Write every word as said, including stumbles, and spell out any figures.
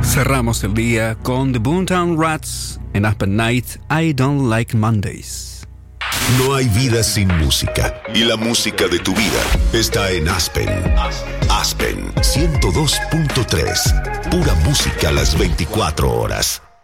Cerramos el día con The Boomtown Rats en Aspen Night, I Don't Like Mondays. No hay vida sin música, y la música de tu vida está en Aspen. Aspen ciento dos punto tres, pura música a las veinticuatro horas.